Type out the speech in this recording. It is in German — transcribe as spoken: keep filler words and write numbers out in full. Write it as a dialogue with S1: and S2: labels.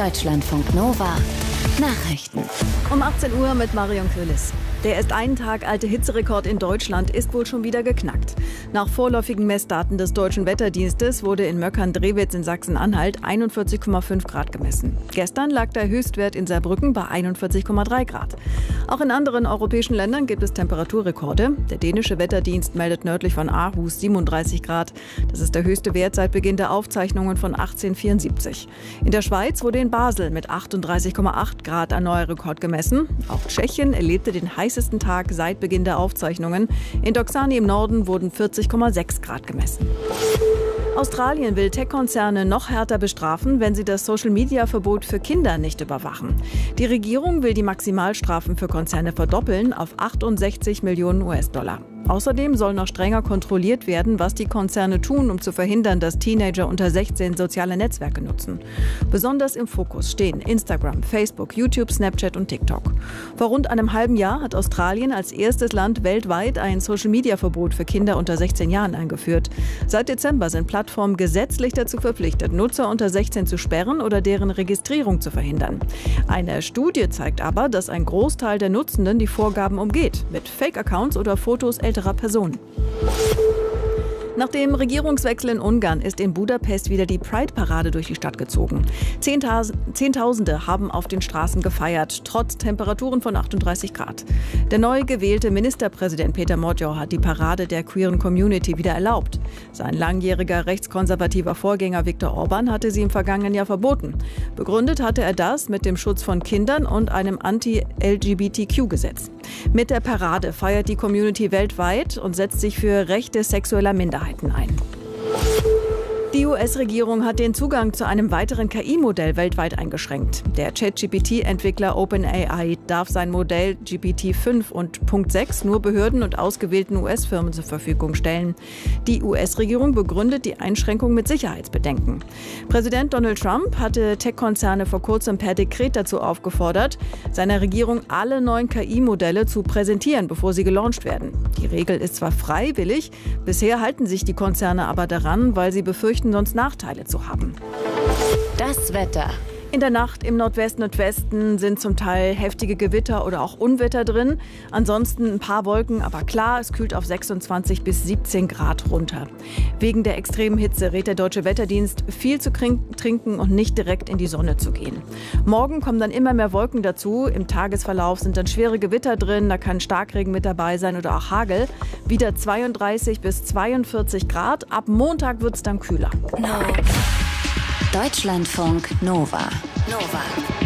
S1: Deutschlandfunk Nova Nachrichten.
S2: Um achtzehn Uhr mit Marion Köhlis. Der erst einen Tag alte Hitzerekord in Deutschland ist wohl schon wieder geknackt. Nach vorläufigen Messdaten des Deutschen Wetterdienstes wurde in Möckern-Drewitz in Sachsen-Anhalt einundvierzig Komma fünf Grad gemessen. Gestern lag der Höchstwert in Saarbrücken bei einundvierzig Komma drei Grad. Auch in anderen europäischen Ländern gibt es Temperaturrekorde. Der dänische Wetterdienst meldet nördlich von Aarhus siebenunddreißig Grad. Das ist der höchste Wert seit Beginn der Aufzeichnungen von achtzehnhundertvierundsiebzig. In der Schweiz wurde in Basel mit achtunddreißig Komma acht Grad ein neuer Rekord gemessen. Auch Tschechien erlebte den heißesten Tag seit Beginn der Aufzeichnungen. In Doksani im Norden wurden vierzig Komma sechs Grad gemessen. Australien will Tech-Konzerne noch härter bestrafen, wenn sie das Social-Media-Verbot für Kinder nicht überwachen. Die Regierung will die Maximalstrafen für Konzerne verdoppeln auf achtundsechzig Millionen US-Dollar. Außerdem soll noch strenger kontrolliert werden, was die Konzerne tun, um zu verhindern, dass Teenager unter sechzehn soziale Netzwerke nutzen. Besonders im Fokus stehen Instagram, Facebook, YouTube, Snapchat und TikTok. Vor rund einem halben Jahr hat Australien als erstes Land weltweit ein Social-Media-Verbot für Kinder unter sechzehn Jahren eingeführt. Seit Dezember sind Plattformen gesetzlich dazu verpflichtet, Nutzer unter sechzehn zu sperren oder deren Registrierung zu verhindern. Eine Studie zeigt aber, dass ein Großteil der Nutzenden die Vorgaben umgeht, mit Fake-Accounts oder Fotos älterer Personen. Nach dem Regierungswechsel in Ungarn ist in Budapest wieder die Pride-Parade durch die Stadt gezogen. Zehntausende haben auf den Straßen gefeiert, trotz Temperaturen von achtunddreißig Grad. Der neu gewählte Ministerpräsident Peter Magyar hat die Parade der queeren Community wieder erlaubt. Sein langjähriger rechtskonservativer Vorgänger Viktor Orban hatte sie im vergangenen Jahr verboten. Begründet hatte er das mit dem Schutz von Kindern und einem Anti-L G B T Q-Gesetz. Mit der Parade feiert die Community weltweit und setzt sich für Rechte sexueller Minderheiten ein. Die U S-Regierung hat den Zugang zu einem weiteren K I-Modell weltweit eingeschränkt. Der Chat-G P T-Entwickler OpenAI darf sein Modell G P T fünf und Punkt sechs nur Behörden und ausgewählten U S-Firmen zur Verfügung stellen. Die U S-Regierung begründet die Einschränkung mit Sicherheitsbedenken. Präsident Donald Trump hatte Tech-Konzerne vor kurzem per Dekret dazu aufgefordert, seiner Regierung alle neuen K I-Modelle zu präsentieren, bevor sie gelauncht werden. Die Regel ist zwar freiwillig, bisher halten sich die Konzerne aber daran, weil sie befürchten, sonst Nachteile zu haben.
S1: Das Wetter.
S2: In der Nacht im Nordwesten und Westen sind zum Teil heftige Gewitter oder auch Unwetter drin. Ansonsten ein paar Wolken, aber klar, es kühlt auf sechsundzwanzig bis siebzehn Grad runter. Wegen der extremen Hitze rät der Deutsche Wetterdienst, viel zu trinken und nicht direkt in die Sonne zu gehen. Morgen kommen dann immer mehr Wolken dazu. Im Tagesverlauf sind dann schwere Gewitter drin, da kann Starkregen mit dabei sein oder auch Hagel. Wieder zweiunddreißig bis zweiundvierzig Grad. Ab Montag wird es dann kühler.
S1: No. Deutschlandfunk Nova. Nova.